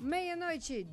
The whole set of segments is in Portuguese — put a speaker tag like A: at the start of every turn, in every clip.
A: Meia-noite,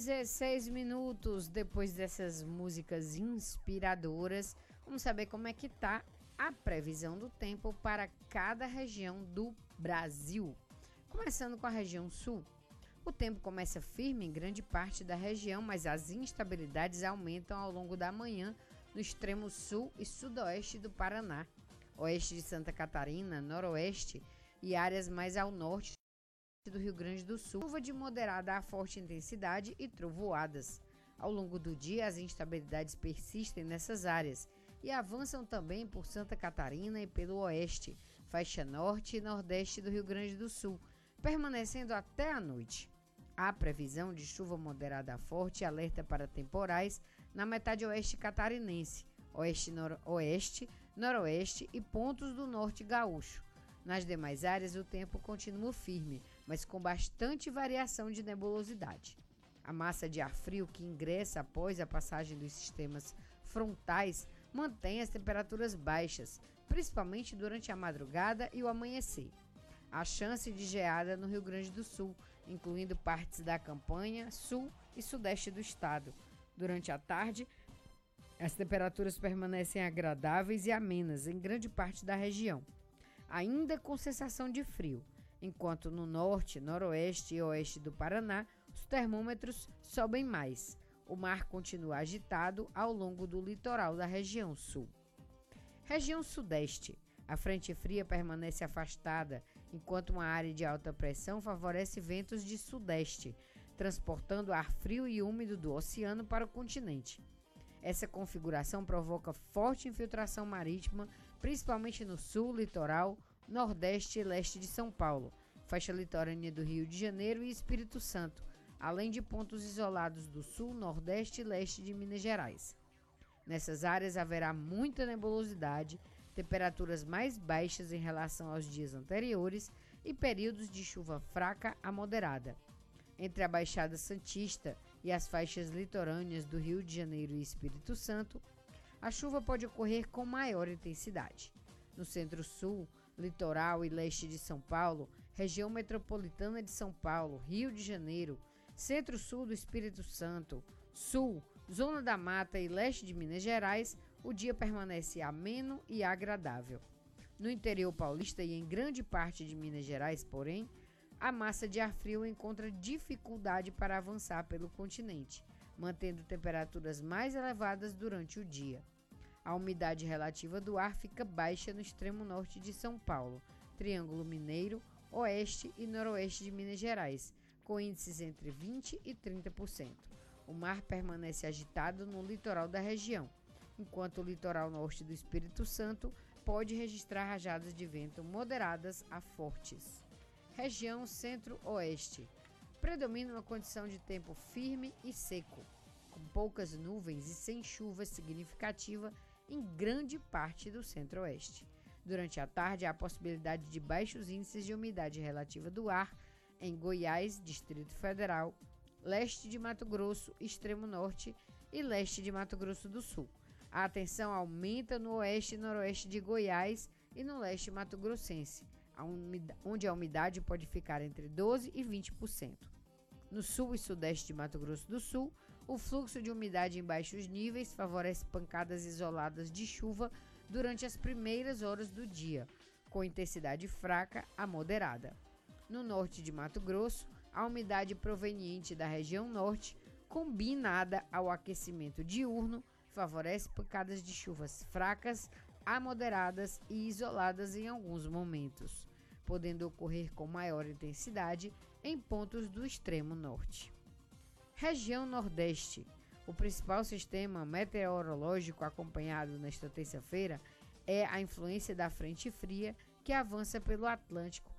A: 16 minutos. Depois dessas músicas inspiradoras, vamos saber como é que tá a previsão do tempo para cada região do Brasil. Começando com a região sul, o tempo começa firme em grande parte da região, mas as instabilidades aumentam ao longo da manhã no extremo sul e sudoeste do Paraná, oeste de Santa Catarina, noroeste e áreas mais ao norte do Rio Grande do Sul. Chuva de moderada a forte intensidade e trovoadas. Ao longo do dia, as instabilidades persistem nessas áreas e avançam também por Santa Catarina e pelo oeste, faixa norte e nordeste do Rio Grande do Sul, permanecendo até a noite. Há previsão de chuva moderada a forte e alerta para temporais na metade oeste catarinense, oeste-noroeste, noroeste e pontos do norte gaúcho. Nas demais áreas, o tempo continua firme, mas com bastante variação de nebulosidade. A massa de ar frio que ingressa após a passagem dos sistemas frontais mantém as temperaturas baixas, principalmente durante a madrugada e o amanhecer. Há chance de geada no Rio Grande do Sul, incluindo partes da campanha, sul e sudeste do estado. Durante a tarde, as temperaturas permanecem agradáveis e amenas em grande parte da região, ainda com sensação de frio, enquanto no norte, noroeste e oeste do Paraná, os termômetros sobem mais. O mar continua agitado ao longo do litoral da região sul. Região sudeste. A frente fria permanece afastada, enquanto uma área de alta pressão favorece ventos de sudeste, transportando ar frio e úmido do oceano para o continente. Essa configuração provoca forte infiltração marítima, principalmente no sul, litoral, nordeste e leste de São Paulo, faixa litorânea do Rio de Janeiro e Espírito Santo, além de pontos isolados do sul, nordeste e leste de Minas Gerais. Nessas áreas haverá muita nebulosidade, temperaturas mais baixas em relação aos dias anteriores e períodos de chuva fraca a moderada. Entre a Baixada Santista e as faixas litorâneas do Rio de Janeiro e Espírito Santo, a chuva pode ocorrer com maior intensidade. No centro-sul, litoral e leste de São Paulo, região metropolitana de São Paulo, Rio de Janeiro, centro-sul do Espírito Santo, sul, zona da mata e leste de Minas Gerais, o dia permanece ameno e agradável. No interior paulista e em grande parte de Minas Gerais, porém, a massa de ar frio encontra dificuldade para avançar pelo continente, mantendo temperaturas mais elevadas durante o dia. A umidade relativa do ar fica baixa no extremo norte de São Paulo, Triângulo Mineiro, oeste e noroeste de Minas Gerais, com índices entre 20% e 30%. O mar permanece agitado no litoral da região, enquanto o litoral norte do Espírito Santo pode registrar rajadas de vento moderadas a fortes. Região centro-oeste. Predomina uma condição de tempo firme e seco, com poucas nuvens e sem chuva significativa em grande parte do centro-oeste. Durante a tarde, há a possibilidade de baixos índices de umidade relativa do ar em Goiás, Distrito Federal, leste de Mato Grosso, extremo norte e leste de Mato Grosso do Sul. A tensão aumenta no oeste e noroeste de Goiás e no leste mato-grossense, onde a umidade pode ficar entre 12% e 20%. No sul e sudeste de Mato Grosso do Sul, o fluxo de umidade em baixos níveis favorece pancadas isoladas de chuva durante as primeiras horas do dia, com intensidade fraca a moderada. No norte de Mato Grosso, a umidade proveniente da região norte, combinada ao aquecimento diurno, favorece pancadas de chuvas fracas a moderadas e isoladas em alguns momentos, podendo ocorrer com maior intensidade em pontos do extremo norte. Região Nordeste. O principal sistema meteorológico acompanhado nesta terça-feira é a influência da frente fria que avança pelo Atlântico